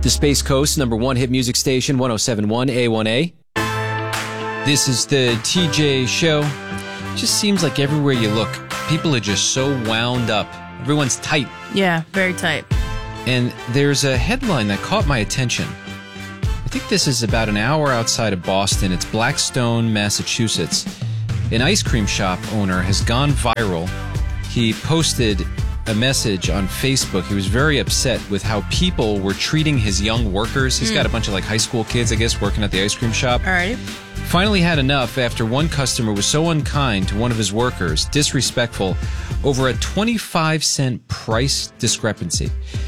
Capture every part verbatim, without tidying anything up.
The Space Coast, number one hit music station, one oh seven point one A one A. This is the T J Show. It just seems like everywhere you look, people are just so wound up. Everyone's tight. Yeah, very tight. And there's a headline that caught my attention. I think this is about an hour outside of Boston. It's Blackstone, Massachusetts. An ice cream shop owner has gone viral. He posted a message on Facebook. He was very upset with how people were treating his young workers. He's mm. got a bunch of like high school kids, I guess, working at the ice cream shop. All right. Finally had enough after one customer was so unkind to one of his workers, disrespectful, over a twenty-five cent price discrepancy.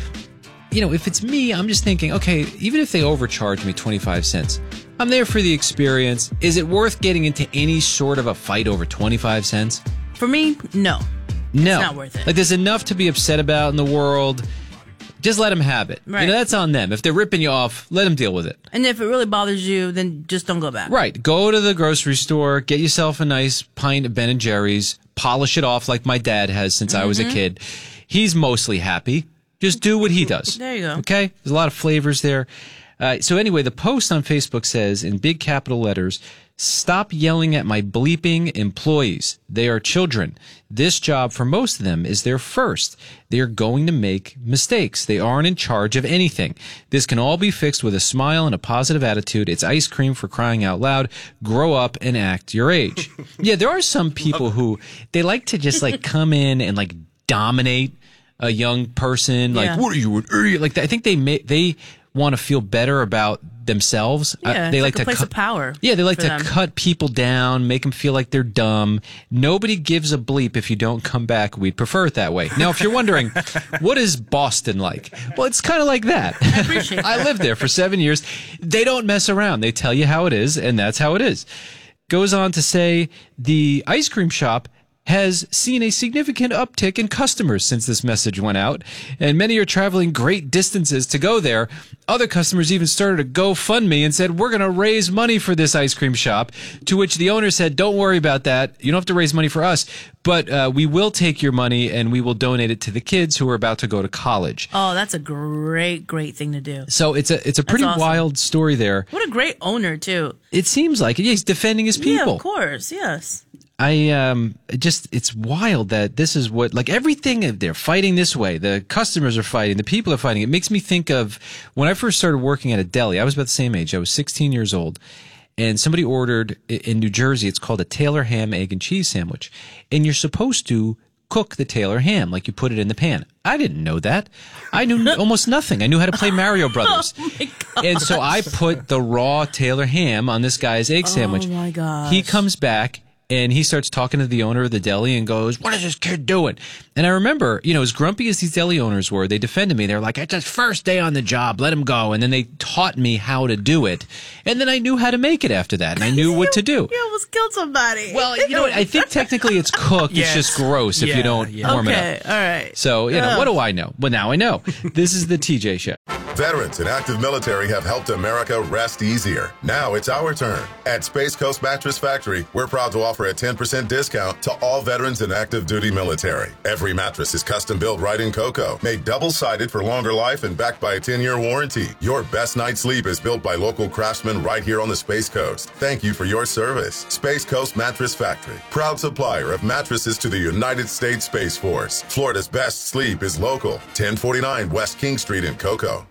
You know, if it's me, I'm just thinking, okay, even if they overcharge me twenty-five cents, I'm there for the experience. Is it worth getting into any sort of a fight over twenty-five cents? For me, no. No. It's not worth it. Like, there's enough to be upset about in the world. Just let them have it. Right. You know, that's on them. If they're ripping you off, let them deal with it. And if it really bothers you, then just don't go back. Right. Go to the grocery store, get yourself a nice pint of Ben and Jerry's, polish it off like my dad has since mm-hmm. I was a kid. He's mostly happy. Just do what he does. There you go. Okay? There's a lot of flavors there. Uh, so anyway, the post on Facebook says, in big capital letters, "Stop yelling at my bleeping employees. They are children. This job, for most of them, is their first. They are going to make mistakes. They aren't in charge of anything. This can all be fixed with a smile and a positive attitude. It's ice cream, for crying out loud. Grow up and act your age." Yeah, there are some people who, they like to just like come in and like dominate a young person. Like, Yeah. what are you, an idiot? Like, I think they may, they want to feel better about themselves. Yeah, uh, they it's like, like a to place cu- of power Yeah, they like for to them. cut people down, make them feel like they're dumb. Nobody gives a bleep if you don't come back. We'd prefer it that way. Now, if you're wondering, what is Boston like? Well, it's kind of like that. I appreciate that. I lived there for seven years. They don't mess around. They tell you how it is, and that's how it is. Goes on to say the ice cream shop has seen a significant uptick in customers since this message went out, and many are traveling great distances to go there. Other customers even started a GoFundMe and said, "We're going to raise money for this ice cream shop," to which the owner said, "Don't worry about that. You don't have to raise money for us, but uh, we will take your money and we will donate it to the kids who are about to go to college." Oh, that's a great, great thing to do. So it's a it's a pretty awesome. wild story there. What a great owner, too. It seems like it. Yeah, he's defending his people. Yeah, of course. Yes. I um it just it's wild that this is what, like, everything they're fighting this way. The customers are fighting, the people are fighting. It makes me think of when I first started working at a deli. I was about the same age. I was sixteen years old, and somebody ordered in New Jersey. It's called a Taylor ham, egg, and cheese sandwich, and you're supposed to cook the Taylor ham, like you put it in the pan. I didn't know that. I knew almost nothing. I knew how to play Mario Brothers. Oh my God. And so I put the raw Taylor ham on this guy's egg sandwich. Oh my gosh. He comes back and he starts talking to the owner of the deli and goes, "What is this kid doing?" And I remember, you know, as grumpy as these deli owners were, they defended me. They were like, "It's his first day on the job. Let him go." And then they taught me how to do it. And then I knew how to make it after that. And I knew what to do. You almost killed somebody. Well, you know what? I think technically it's cooked. Yes. It's just gross if Yeah, you don't yeah. warm okay, it up. all right. So, you know, Ugh. what do I know? Well, now I know. This is the T J Show. Veterans and active military have helped America rest easier. Now it's our turn. At Space Coast Mattress Factory, we're proud to offer a ten percent discount to all veterans and active duty military. Every mattress is custom built right in cocoa, made double-sided for longer life and backed by a ten-year warranty. Your best night's sleep is built by local craftsmen right here on the Space Coast. Thank you for your service. Space Coast Mattress Factory, proud supplier of mattresses to the United States Space Force. Florida's best sleep is local. ten forty-nine West King Street in Cocoa.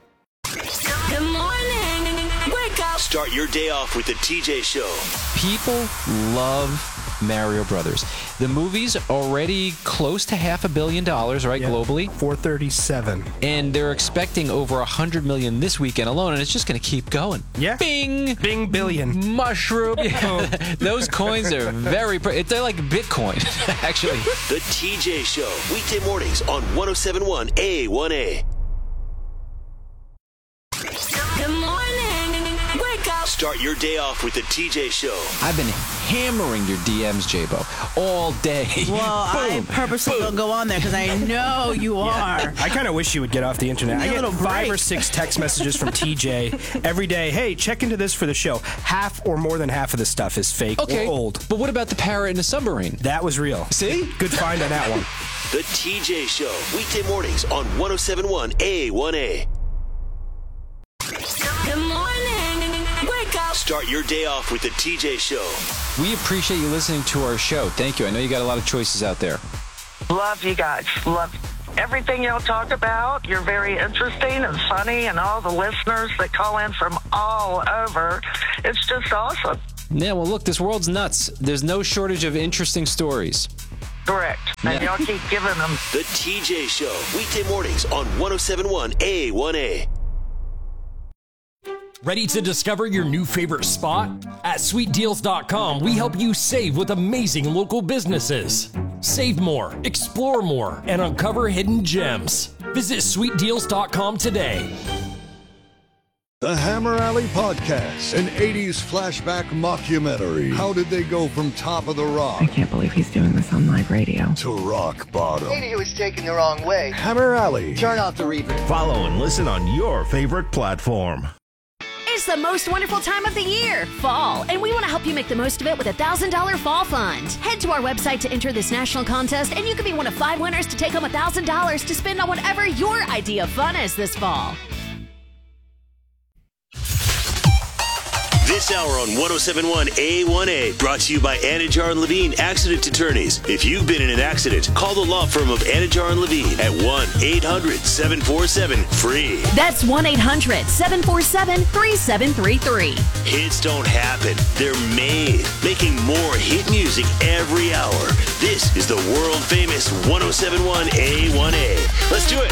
Good morning. Wake up. Start your day off with the T J Show. People love Mario Brothers. The movie's already close to half a billion dollars, right, Yeah. globally? four thirty-seven. And they're expecting over a hundred million this weekend alone, and it's just going to keep going. Yeah. Bing! Bing billion. Mushroom. Yeah. Those coins are very pretty. They're like Bitcoin, actually. The T J Show. Weekday mornings on one oh seven point one A one A. Good morning. Wake up. Start your day off with the T J Show. I've been hammering your D Ms, J-Bo, all day. Well, I Boom. purposely don't go on there because I know you are. I kind of wish you would get off the internet. Give me I a get little five break. or six text messages from T J every day. Hey, check into this for the show. Half or more than half of this stuff is fake Okay, or old. but what about the parrot in the submarine? That was real. See? Good find on that one. The T J Show. Weekday mornings on one oh seven point one A one A. Wake up. Start your day off with the T J Show. We appreciate you listening to our show. Thank you. I know you got a lot of choices out there. Love you guys. Love everything y'all talk about. You're very interesting and funny, and all the listeners that call in from all over. It's just awesome. Yeah, well, look, this world's nuts. There's no shortage of interesting stories. Correct. And Yeah. y'all keep giving them. The T J Show, weekday mornings on one oh seven point one A one A. Ready to discover your new favorite spot? At sweet deals dot com, we help you save with amazing local businesses. Save more, explore more, and uncover hidden gems. Visit sweet deals dot com today. The Hammer Alley Podcast, an eighties flashback mockumentary. How did they go from top of the rock I can't believe he's doing this on live radio. to rock bottom? Maybe he was taken the wrong way. Hammer Alley. Turn off the reverb. Follow and listen on your favorite platform. It's the most wonderful time of the year, fall, and we want to help you make the most of it with a one thousand dollars Fall Fund. Head to our website to enter this national contest, and you could be one of five winners to take home one thousand dollars to spend on whatever your idea of fun is this fall. This hour on one oh seven point one A one A, brought to you by Anajar and Levine Accident Attorneys. If you've been in an accident, call the law firm of Anajar and Levine at one eight hundred seven four seven free. That's one eight hundred seven four seven three seven three three. Hits don't happen, they're made. Making more hit music every hour. This is the world famous one oh seven point one A one A. Let's do it.